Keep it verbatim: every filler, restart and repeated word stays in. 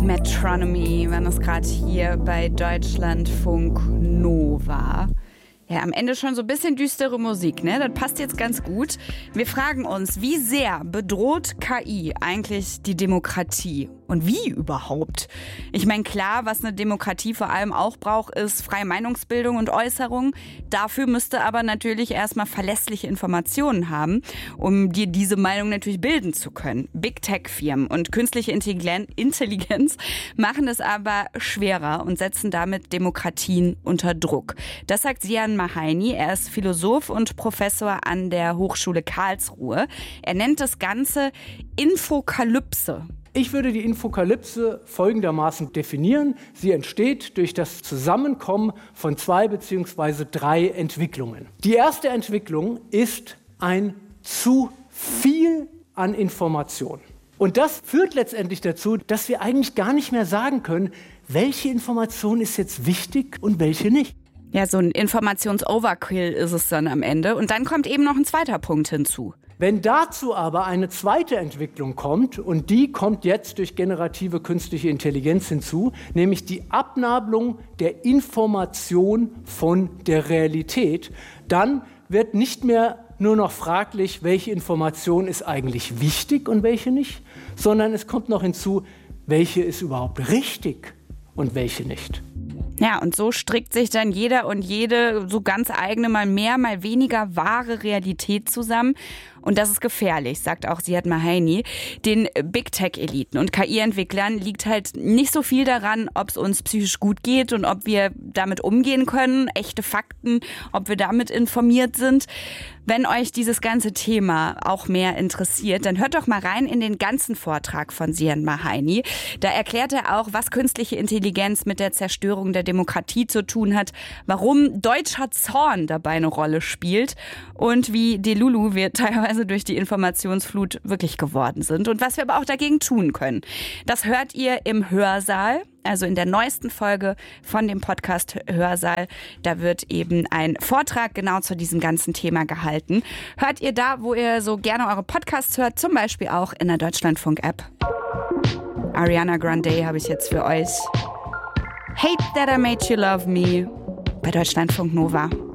Metronomy, wenn es gerade hier bei Deutschlandfunk Nova. Ja, am Ende schon so ein bisschen düstere Musik, ne? Das passt jetzt ganz gut. Wir fragen uns, wie sehr bedroht K I eigentlich die Demokratie? Und wie überhaupt? Ich meine, klar, was eine Demokratie vor allem auch braucht, ist freie Meinungsbildung und Äußerung. Dafür müsste aber natürlich erstmal verlässliche Informationen haben, um dir diese Meinung natürlich bilden zu können. Big Tech-Firmen und künstliche Intelligenz machen es aber schwerer und setzen damit Demokratien unter Druck. Das sagt Ziad Mahaini. Er ist Philosoph und Professor an der Hochschule Karlsruhe. Er nennt das Ganze Infokalypse. Ich würde die Infokalypse folgendermaßen definieren. Sie entsteht durch das Zusammenkommen von zwei bzw. drei Entwicklungen. Die erste Entwicklung ist ein zu viel an Information. Und das führt letztendlich dazu, dass wir eigentlich gar nicht mehr sagen können, welche Information ist jetzt wichtig und welche nicht. Ja, so ein Informations-Overkill ist es dann am Ende. Und dann kommt eben noch ein zweiter Punkt hinzu. Wenn dazu aber eine zweite Entwicklung kommt, und die kommt jetzt durch generative künstliche Intelligenz hinzu, nämlich die Abnabelung der Information von der Realität, dann wird nicht mehr nur noch fraglich, welche Information ist eigentlich wichtig und welche nicht, sondern es kommt noch hinzu, welche ist überhaupt richtig und welche nicht. Ja, und so strickt sich dann jeder und jede so ganz eigene, mal mehr, mal weniger wahre Realität zusammen. Und das ist gefährlich, sagt auch Ziad Mahaini. Den Big-Tech-Eliten und K I-Entwicklern liegt halt nicht so viel daran, ob es uns psychisch gut geht und ob wir damit umgehen können, echte Fakten, ob wir damit informiert sind. Wenn euch dieses ganze Thema auch mehr interessiert, dann hört doch mal rein in den ganzen Vortrag von Ziad Mahaini. Da erklärt er auch, was künstliche Intelligenz mit der Zerstörung der Demokratie zu tun hat, warum deutscher Zorn dabei eine Rolle spielt und wie Delulu wir teilweise durch die Informationsflut wirklich geworden sind und was wir aber auch dagegen tun können. Das hört ihr im Hörsaal, also in der neuesten Folge von dem Podcast Hörsaal. Da wird eben ein Vortrag genau zu diesem ganzen Thema gehalten. Hört ihr da, wo ihr so gerne eure Podcasts hört, zum Beispiel auch in der Deutschlandfunk-App. Ariana Grande habe ich jetzt für euch. Hate That I Made You Love Me bei Deutschlandfunk Nova.